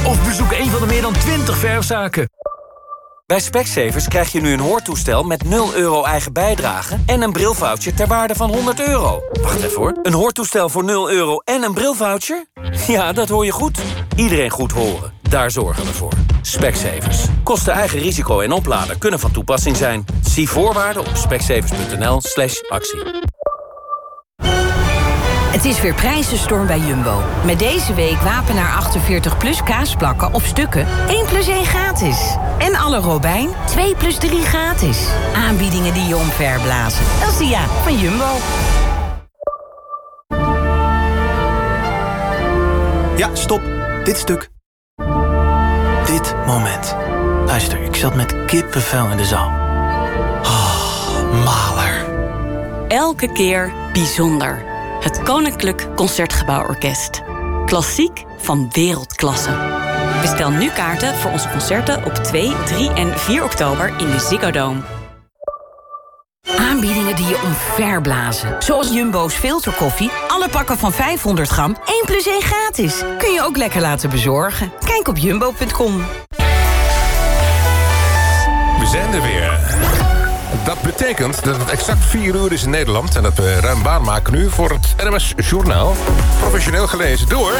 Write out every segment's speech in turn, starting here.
Of bezoek een van de meer dan 20 verfzaken. Bij Specsavers krijg je nu een hoortoestel met €0 eigen bijdrage en een brilvoucher ter waarde van €100. Wacht even hoor. Een hoortoestel voor €0 en een brilvoucher? Ja, dat hoor je goed. Iedereen goed horen. Daar zorgen we voor. Specsavers. Kosten eigen risico en opladen kunnen van toepassing zijn. Zie voorwaarden op specsavers.nl/actie. Het is weer prijzenstorm bij Jumbo. Met deze week Wapenaar 48 plus kaasplakken op stukken 1 + 1 gratis. En alle Robijn 2 + 3 gratis. Aanbiedingen die je omverblazen. Dat is de van Jumbo. Ja, stop. Dit stuk. Dit moment. Luister, ik zat met kippenvel in de zaal. Maler. Elke keer bijzonder. Het Koninklijk Concertgebouworkest. Klassiek van wereldklasse. Bestel nu kaarten voor onze concerten op 2, 3 en 4 oktober in de Ziggo Dome. Aanbiedingen die je omverblazen. Zoals Jumbo's filterkoffie. Alle pakken van 500 gram 1 + 1 gratis. Kun je ook lekker laten bezorgen. Kijk op jumbo.com. We zijn er weer. Dat betekent dat het exact 4 uur is in Nederland... en dat we ruim baan maken nu voor het NMS Journaal. Professioneel gelezen door...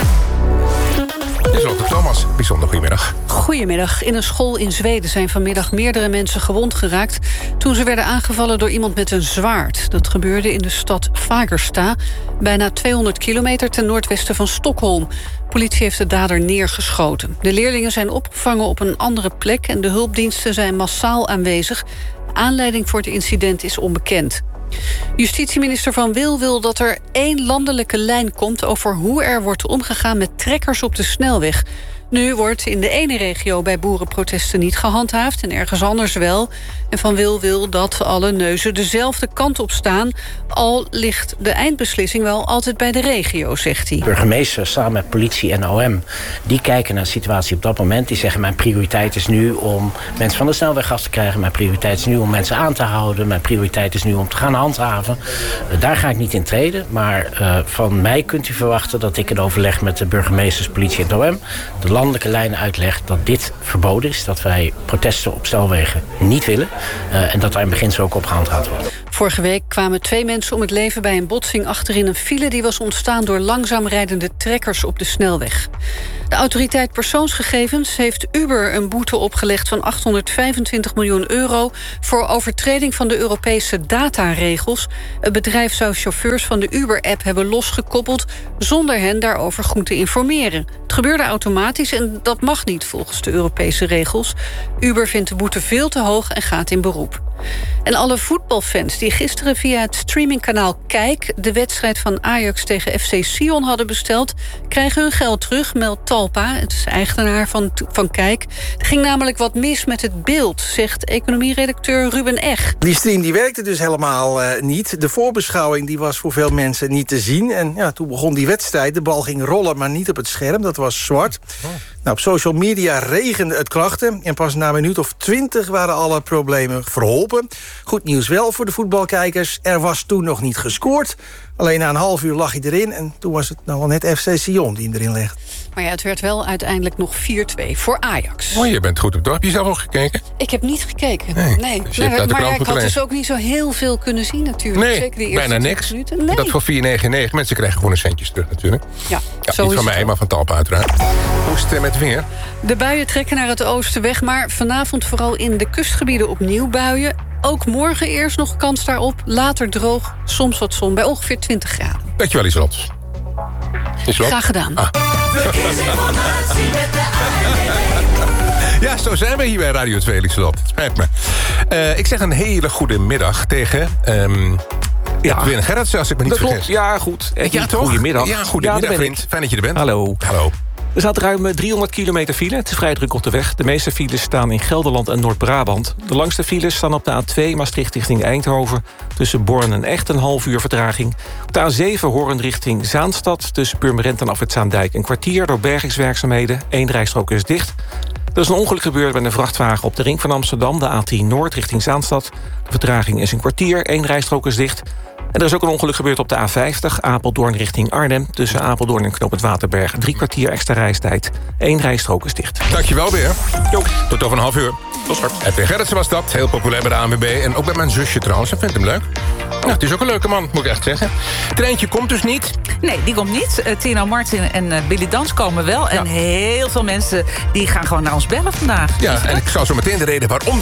Lieselotte Thomas. Bijzonder goedemiddag. Goedemiddag. In een school in Zweden zijn vanmiddag meerdere mensen gewond geraakt... toen ze werden aangevallen door iemand met een zwaard. Dat gebeurde in de stad Fagersta, bijna 200 kilometer ten noordwesten van Stockholm. Politie heeft de dader neergeschoten. De leerlingen zijn opgevangen op een andere plek... en de hulpdiensten zijn massaal aanwezig. Aanleiding voor het incident is onbekend. Justitieminister Van wil dat er 1 landelijke lijn komt... over hoe er wordt omgegaan met trekkers op de snelweg. Nu wordt in de ene regio bij boerenprotesten niet gehandhaafd... en ergens anders wel. En Van wil dat alle neuzen dezelfde kant op staan... al ligt de eindbeslissing wel altijd bij de regio, zegt hij. Burgemeesters samen met politie en OM... die kijken naar de situatie op dat moment. Die zeggen, mijn prioriteit is nu om mensen van de snelweg af te krijgen. Mijn prioriteit is nu om mensen aan te houden. Mijn prioriteit is nu om te gaan handhaven. Daar ga ik niet in treden. Maar van mij kunt u verwachten dat ik het overleg met de burgemeesters, politie en OM... de landelijke lijnen uitlegt dat dit verboden is. Dat wij protesten op snelwegen niet willen. En dat daar in beginsel ook op gehandhaafd wordt. Vorige week kwamen 2 mensen om het leven bij een botsing achterin een file... die was ontstaan door langzaam rijdende trekkers op de snelweg. De autoriteit persoonsgegevens heeft Uber een boete opgelegd... van €825 miljoen voor overtreding van de Europese dataregels. Het bedrijf zou chauffeurs van de Uber-app hebben losgekoppeld... zonder hen daarover goed te informeren. Het gebeurde automatisch en dat mag niet volgens de Europese regels. Uber vindt de boete veel te hoog en gaat in beroep. En alle voetbalfans die gisteren via het streamingkanaal Kijk... de wedstrijd van Ajax tegen FC Sion hadden besteld... krijgen hun geld terug, meldt Talpa, het is eigenaar van Kijk. Er ging namelijk wat mis met het beeld, zegt economieredacteur Ruben Eg. Die stream die werkte dus helemaal niet. De voorbeschouwing die was voor veel mensen niet te zien. En ja, toen begon die wedstrijd. De bal ging rollen, maar niet op het scherm. Dat was zwart. Nou, op social media regende het klachten. En pas na een minuut of 20 waren alle problemen verholpen. Goed nieuws wel voor de voetbalkijkers. Er was toen nog niet gescoord. Alleen na een half uur lag hij erin. En toen was het nou wel net FC Sion die hem erin legt. Maar ja, het werd wel uiteindelijk nog 4-2 voor Ajax. Oh, je bent goed op het dorp. Heb je zelf ook gekeken? Ik heb niet gekeken. Nee. Dus maar ik had dus ook niet zo heel veel kunnen zien natuurlijk. Nee, zeker die eerste bijna niks. Minuten. Nee. Dat voor €4,99. Mensen krijgen gewoon een centjes terug natuurlijk. Ja, zo niet van mij, maar van Talpa uiteraard. Hoe is het met weer? De buien trekken naar het oosten weg, maar vanavond vooral in de kustgebieden opnieuw buien. Ook morgen eerst nog kans daarop. Later droog, soms wat zon bij ongeveer 20 graden. Dankjewel, Lieselotte. Graag gedaan. Ja, zo zijn we hier bij Radio 2, Lieselotte. Spijt me. Ik zeg een hele goede middag tegen... Edwin Gerritsen, als ik me niet vergis. Ja, goed. Ja, toch? Goedemiddag. Ja, goedemiddag, vriend. Fijn dat je er bent. Hallo. Hallo. Er staat ruim 300 kilometer file. Het is vrij druk op de weg. De meeste files staan in Gelderland en Noord-Brabant. De langste files staan op de A2 Maastricht richting Eindhoven. Tussen Born en Echt een half uur vertraging. Op de A7 Hoorn richting Zaanstad. Tussen Purmerend en Afwitzaandijk een kwartier door bergingswerkzaamheden. 1 rijstrook is dicht. Er is een ongeluk gebeurd met een vrachtwagen op de ring van Amsterdam. De A10 Noord richting Zaanstad. De vertraging is een kwartier. 1 rijstrook is dicht. En er is ook een ongeluk gebeurd op de A50, Apeldoorn richting Arnhem. Tussen Apeldoorn en Knoop het Waterberg 3 kwartier extra reistijd. 1 rijstrook is dicht. Dankjewel weer. Jo. Tot over een half uur. Tot straks. Edwin Gerritsen was dat, heel populair bij de ANWB. En ook bij mijn zusje trouwens, ik vind hem leuk. Nou, het is ook een leuke man, moet ik echt zeggen. Treintje komt dus niet. Nee, die komt niet. Tino Martin en Billy Dans komen wel. En heel veel mensen die gaan gewoon naar ons bellen vandaag. Ja, en ik zal zo meteen de reden waarom